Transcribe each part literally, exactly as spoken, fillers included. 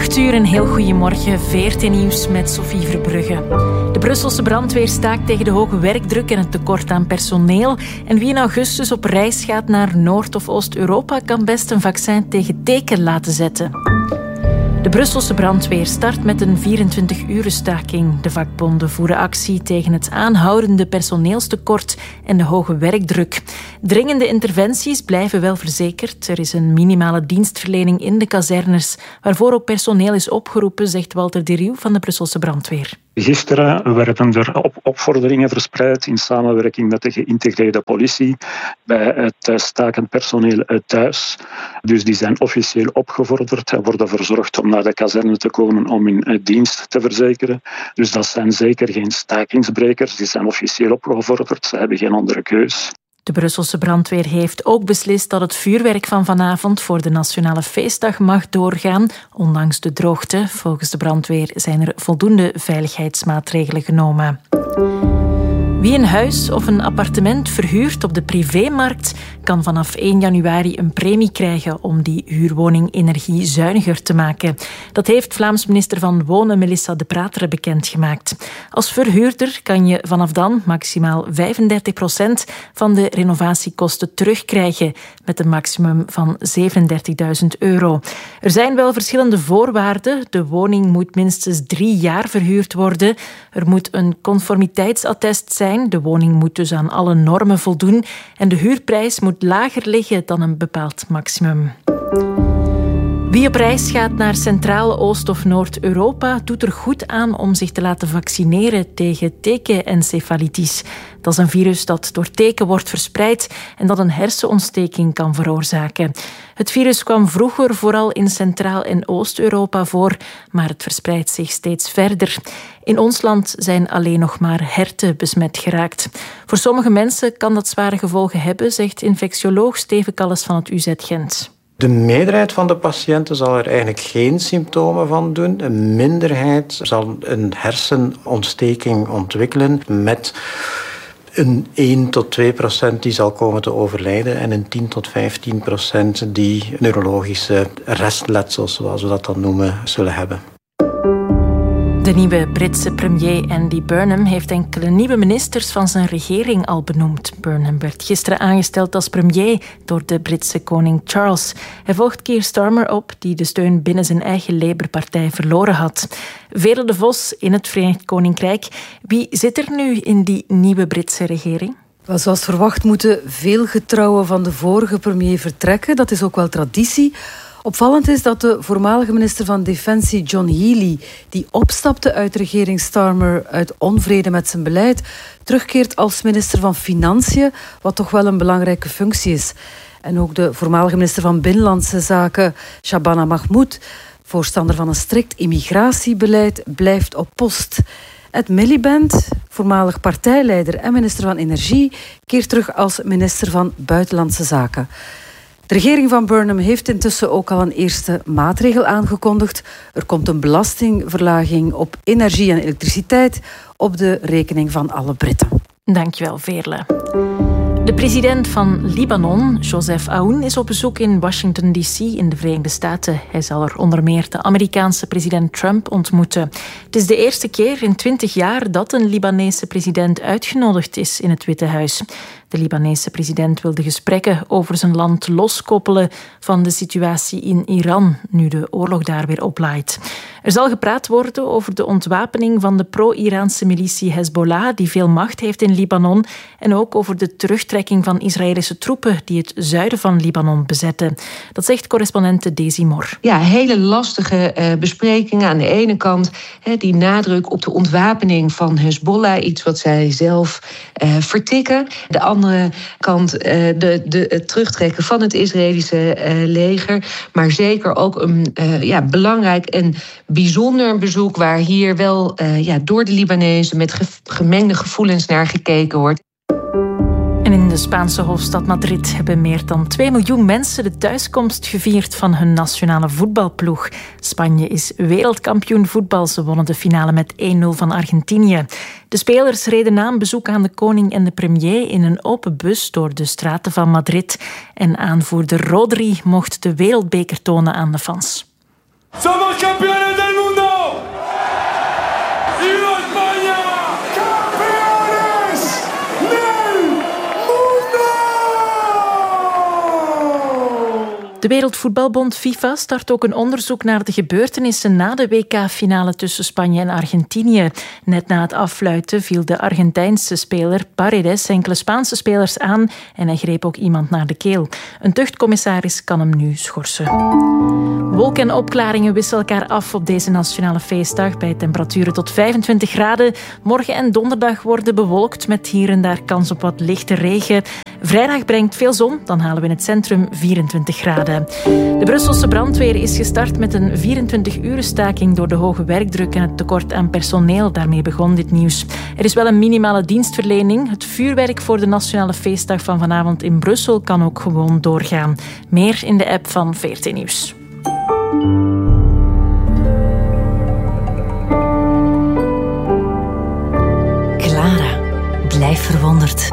acht uur, een heel goeiemorgen. V R T Nieuws met Sophie Verbrugge. De Brusselse brandweer staakt tegen de hoge werkdruk en het tekort aan personeel. En wie in augustus op reis gaat naar Noord- of Oost-Europa kan best een vaccin tegen teken laten zetten. De Brusselse brandweer start met een vierentwintig-uren staking. De vakbonden voeren actie tegen het aanhoudende personeelstekort en de hoge werkdruk. Dringende interventies blijven wel verzekerd. Er is een minimale dienstverlening in de kazernes, waarvoor ook personeel is opgeroepen, zegt Walter de Rieuw van de Brusselse brandweer. Gisteren werden er op opvorderingen verspreid in samenwerking met de geïntegreerde politie bij het stakend personeel thuis. Dus die zijn officieel opgevorderd en worden verzorgd om naar de kazerne te komen om hun dienst te verzekeren. Dus dat zijn zeker geen stakingsbrekers, die zijn officieel opgevorderd, ze hebben geen andere keus. De Brusselse brandweer heeft ook beslist dat het vuurwerk van vanavond voor de Nationale Feestdag mag doorgaan, ondanks de droogte. Volgens de brandweer zijn er voldoende veiligheidsmaatregelen genomen. Wie een huis of een appartement verhuurt op de privémarkt kan vanaf één januari een premie krijgen om die huurwoning energiezuiniger te maken. Dat heeft Vlaams minister van Wonen Melissa De Prateren bekendgemaakt. Als verhuurder kan je vanaf dan maximaal vijfendertig procent van de renovatiekosten terugkrijgen, met een maximum van zevenendertigduizend euro. Er zijn wel verschillende voorwaarden. De woning moet minstens drie jaar verhuurd worden. Er moet een conformiteitsattest zijn. De woning moet dus aan alle normen voldoen en de huurprijs moet lager liggen dan een bepaald maximum. Wie op reis gaat naar Centraal, Oost- of Noord-Europa doet er goed aan om zich te laten vaccineren tegen tekenencefalitis. Dat is een virus dat door teken wordt verspreid en dat een hersenontsteking kan veroorzaken. Het virus kwam vroeger vooral in Centraal- en Oost-Europa voor, maar het verspreidt zich steeds verder. In ons land zijn alleen nog maar herten besmet geraakt. Voor sommige mensen kan dat zware gevolgen hebben, zegt infectioloog Steven Kalles van het U Z Gent. De meerderheid van de patiënten zal er eigenlijk geen symptomen van doen. Een minderheid zal een hersenontsteking ontwikkelen met een één tot twee procent die zal komen te overlijden en een tien tot vijftien procent die neurologische restletsels, zoals we dat dan noemen, zullen hebben. De nieuwe Britse premier Andy Burnham heeft enkele nieuwe ministers van zijn regering al benoemd. Burnham werd gisteren aangesteld als premier door de Britse koning Charles. Hij volgt Keir Starmer op, die de steun binnen zijn eigen Labour-partij verloren had. Veerle de Vos in het Verenigd Koninkrijk. Wie zit er nu in die nieuwe Britse regering? Wel, zoals verwacht moeten veel getrouwen van de vorige premier vertrekken. Dat is ook wel traditie. Opvallend is dat de voormalige minister van Defensie John Healey, die opstapte uit regering Starmer uit onvrede met zijn beleid, terugkeert als minister van Financiën, wat toch wel een belangrijke functie is. En ook de voormalige minister van Binnenlandse Zaken, Shabana Mahmood, voorstander van een strikt immigratiebeleid, blijft op post. Ed Miliband, voormalig partijleider en minister van Energie, keert terug als minister van Buitenlandse Zaken. De regering van Burnham heeft intussen ook al een eerste maatregel aangekondigd. Er komt een belastingverlaging op energie en elektriciteit op de rekening van alle Britten. Dankjewel, Veerle. De president van Libanon, Joseph Aoun, is op bezoek in Washington D C in de Verenigde Staten. Hij zal er onder meer de Amerikaanse president Trump ontmoeten. Het is de eerste keer in twintig jaar dat een Libanese president uitgenodigd is in het Witte Huis. De Libanese president wil de gesprekken over zijn land loskoppelen van de situatie in Iran, nu de oorlog daar weer oplaait. Er zal gepraat worden over de ontwapening van de pro-Iraanse militie Hezbollah, die veel macht heeft in Libanon, en ook over de terugtrekking van Israëlische troepen die het zuiden van Libanon bezetten. Dat zegt correspondente Daisy Mor. Ja, hele lastige uh, besprekingen. Aan de ene kant hè, die nadruk op de ontwapening van Hezbollah, iets wat zij zelf uh, vertikken. De andere kant uh, de, de, het terugtrekken van het Israëlische uh, leger. Maar zeker ook een uh, ja, belangrijk en bijzonder bezoek waar hier wel uh, ja, door de Libanezen met ge- gemengde gevoelens naar gekeken wordt. En in de Spaanse hoofdstad Madrid hebben meer dan twee miljoen mensen de thuiskomst gevierd van hun nationale voetbalploeg. Spanje is wereldkampioen voetbal. Ze wonnen de finale met één nul van Argentinië. De spelers reden na een bezoek aan de koning en de premier in een open bus door de straten van Madrid. En aanvoerder Rodri mocht de wereldbeker tonen aan de fans. Somos campeones! De Wereldvoetbalbond FIFA start ook een onderzoek naar de gebeurtenissen na de W K-finale tussen Spanje en Argentinië. Net na het affluiten viel de Argentijnse speler Paredes enkele Spaanse spelers aan en hij greep ook iemand naar de keel. Een tuchtcommissaris kan hem nu schorsen. Wolken en opklaringen wisselen elkaar af op deze nationale feestdag bij temperaturen tot vijfentwintig graden. Morgen en donderdag worden bewolkt met hier en daar kans op wat lichte regen. Vrijdag brengt veel zon, dan halen we in het centrum vierentwintig graden. De Brusselse brandweer is gestart met een vierentwintig-uren staking door de hoge werkdruk en het tekort aan personeel. Daarmee begon dit nieuws. Er is wel een minimale dienstverlening. Het vuurwerk voor de nationale feestdag van vanavond in Brussel kan ook gewoon doorgaan. Meer in de app van V R T Nieuws. Clara, blijf verwonderd.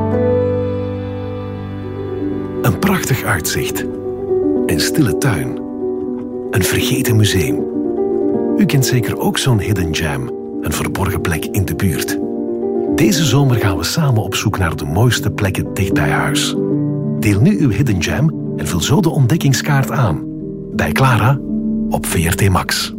Een prachtig uitzicht. Een stille tuin. Een vergeten museum. U kent zeker ook zo'n hidden gem, een verborgen plek in de buurt. Deze zomer gaan we samen op zoek naar de mooiste plekken dicht bij huis. Deel nu uw hidden gem en vul zo de ontdekkingskaart aan. Bij Clara op V R T Max.